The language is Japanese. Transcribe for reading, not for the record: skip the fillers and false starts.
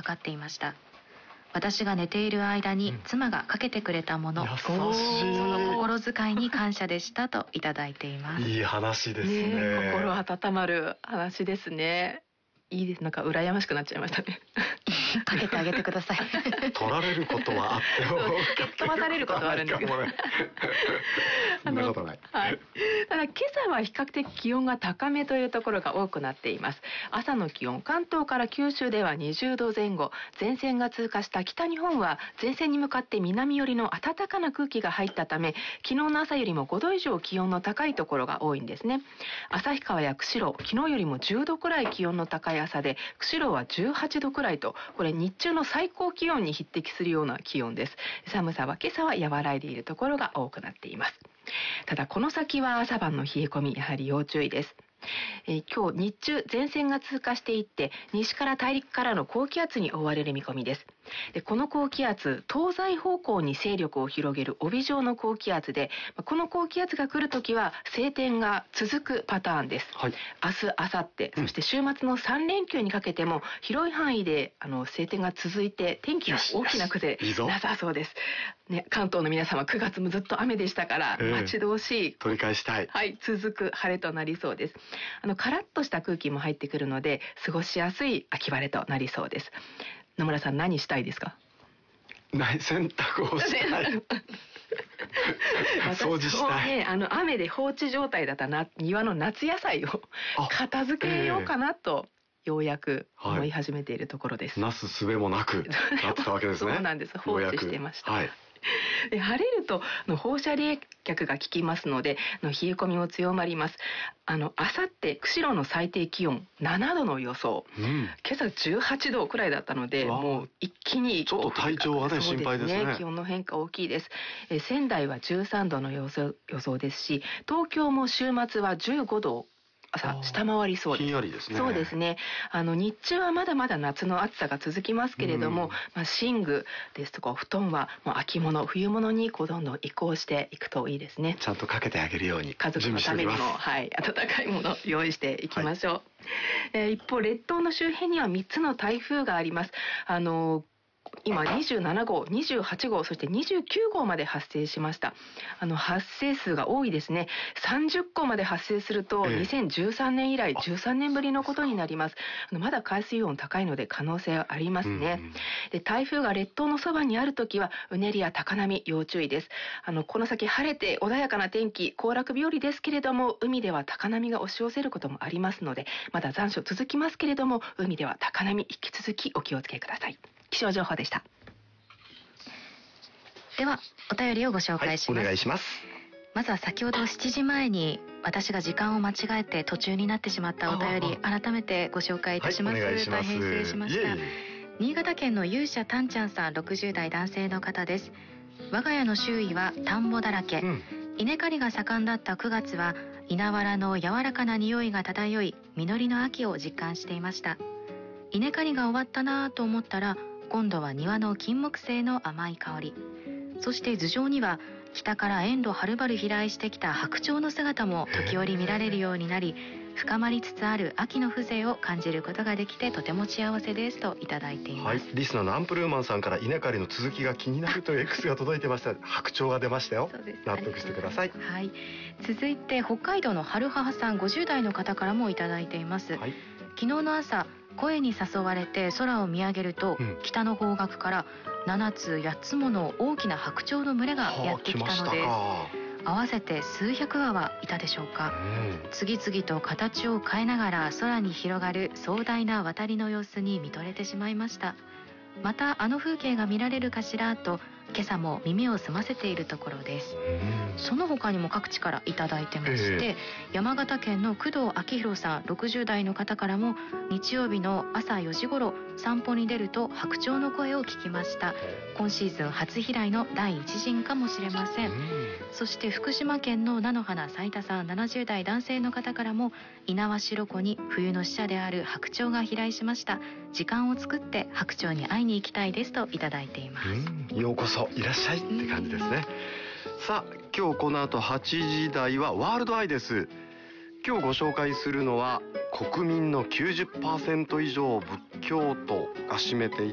かっていました。私が寝ている間に妻がかけてくれたもの、 優しい、 その心遣いに感謝でしたといただいています。 いい話ですね。 心温まる話ですね。いいです。なんか羨ましくなっちゃいましたね。 かけてあげてください。 取られることはあっても蹴っ飛ばされることはあるんですけどそんなことない。 はい。ただ今朝は比較的気温が高めというところが多くなっています。朝の気温、関東から九州では20度前後、前線が通過した北日本は前線に向かって南寄りの暖かな空気が入ったため、昨日の朝よりも5度以上気温の高いところが多いんですね。旭川や釧路、昨日よりも10度くらい気温の高い朝で、釧路は18度くらいと、これ日中の最高気温に匹敵するような気温です。寒さは今朝は和らいでいるところが多くなっています。ただこの先は朝晩の冷え込み、やはり要注意です。今日日中前線が通過していって西から大陸からの高気圧に覆われる見込みです。この高気圧、東西方向に勢力を広げる帯状の高気圧で、この高気圧が来るときは晴天が続くパターンです。はい、明日、明後日、そして週末の3連休にかけても広い範囲で晴天が続いて天気の大きな崩れなさそうです。ね、関東の皆様9月もずっと雨でしたから待ち遠しい、 取り返したい、 はい、続く晴れとなりそうです。カラッとした空気も入ってくるので過ごしやすい秋晴れとなりそうです。野村さん、何したいですか？ 洗濯をしたい掃除したい。 雨で放置状態だった庭の夏野菜を片付けようかなと、ようやく思い始めているところです。 なすすべもなくなってたわけですね。 そうなんです。放置してました。はい、晴れると放射冷却が効きますので冷え込みも強まります。あさって釧路の最低気温7度の予想、今朝18度くらいだったので、もう一気にちょっと体調がね、心配ですね。 気温の変化大きいです。仙台は13度の予想ですし、東京も週末は15度を下回りそうです。 ひんやりですね。 そうですね。日中はまだまだ夏の暑さが続きますけれども、寝具ですとかお布団はもう秋物、冬物にどんどん移行していくといいですね。 ちゃんとかけてあげるように家族のためにも、はい、暖かいものを用意していきましょう。一方、列島の周辺には3つの台風があります。今27号、28号、そして29号まで発生しました。発生数が多いですね。30個まで発生すると2013年以来13年ぶりのことになります。まだ海水温高いので可能性はありますね。で、台風が列島のそばにあるときはうねりや高波要注意です。この先晴れて穏やかな天気、行楽日和ですけれども、海では高波が押し寄せることもありますので、まだ残暑続きますけれども、海では高波引き続きお気をつけください。気象情報でした。 ではお便りをご紹介します。 お願いします。 まずは先ほど7時前に私が時間を間違えて途中になってしまったお便り、改めてご紹介いたします。大変失礼しました。新潟県の勇者たんちゃんさん、60代男性の方です。我が家の周囲は田んぼだらけ、稲刈りが盛んだった9月は稲わらの柔らかな匂いが漂い、実りの秋を実感していました。稲刈りが終わったなと思ったら、今度は庭の金木犀の甘い香り、そして頭上には北から遠路はるばる飛来してきた白鳥の姿も時折見られるようになり、深まりつつある秋の風情を感じることができてとても幸せですといただいています。 リスナーのアンプルーマンさんから稲刈りの続きが気になるという X が届いてました。白鳥が出ましたよ。納得してください。 はい、続いて北海道の春母さん、50代の方からもいただいています。昨日の朝、声に誘われて空を見上げると、北の方角から7つ8つもの大きな白鳥の群れがやってきたのです。合わせて数百羽はいたでしょうか。次々と形を変えながら空に広がる壮大な渡りの様子に見とれてしまいました。また風景が見られるかしらと今朝も耳を澄ませているところです。その他にも各地からいただいてまして、山形県の工藤明宏さん、60代の方からも、日曜日の朝4時頃散歩に出ると白鳥の声を聞きました。今シーズン初飛来の第一陣かもしれません。そして福島県の菜の花斉田さん、70代男性の方からも、猪苗代湖に冬の使者である白鳥が飛来しました。時間を作って白鳥に会いに行きたいですといただいています。 ようこそいらっしゃいって感じですね。さあ、今日この後8時台はワールドアイです。今日ご紹介するのは、国民の 90% 以上を仏教徒が占めてい